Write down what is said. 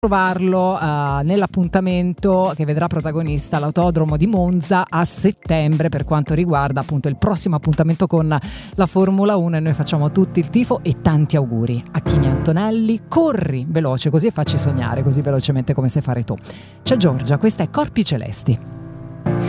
trovarlo nell'appuntamento che vedrà protagonista l'autodromo di Monza a settembre per quanto riguarda appunto il prossimo appuntamento con la Formula 1, e noi facciamo tutti il tifo e tanti auguri a Kimi Antonelli. Corri veloce così e facci sognare così velocemente come sai fare tu. C'è Giorgia, questa è Corpi Celesti.